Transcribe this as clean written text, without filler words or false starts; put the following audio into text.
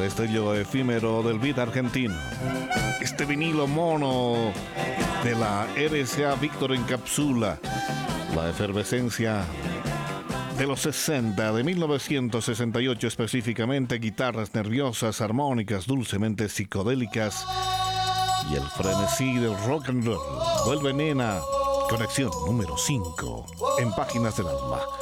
destello efímero del beat argentino. Este vinilo mono de la RCA Víctor encapsula la efervescencia de los 60, de 1968 específicamente, guitarras nerviosas, armónicas, dulcemente psicodélicas y el frenesí del rock and roll. Vuelve Nena, conexión número 5 en Páginas del Alma.